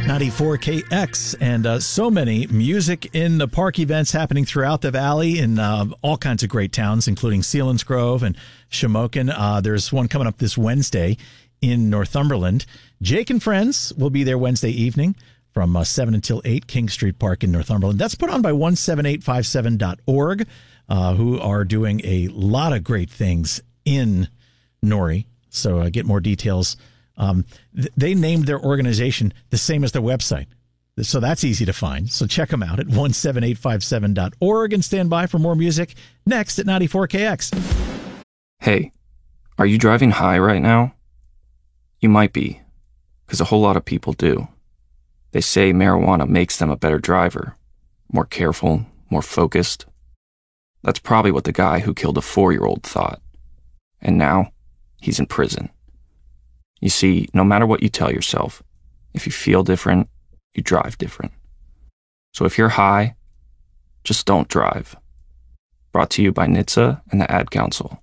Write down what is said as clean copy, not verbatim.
94KX, and so many music in the park events happening throughout the valley in all kinds of great towns, including Selinsgrove and Shamokin. There's one coming up this Wednesday in Northumberland. Jake and Friends will be there Wednesday evening from 7 until 8, King Street Park in Northumberland. That's put on by 17857.org, who are doing a lot of great things in Norrie. So get more details. They named their organization the same as their website, so that's easy to find. So check them out at 17857.org and stand by for more music next at 94KX. Hey, are you driving high right now? You might be, because a whole lot of people do. They say marijuana makes them a better driver, more careful, more focused. That's probably what the guy who killed a 4-year-old thought. And now, he's in prison. You see, no matter what you tell yourself, if you feel different, you drive different. So if you're high, just don't drive. Brought to you by NHTSA and the Ad Council.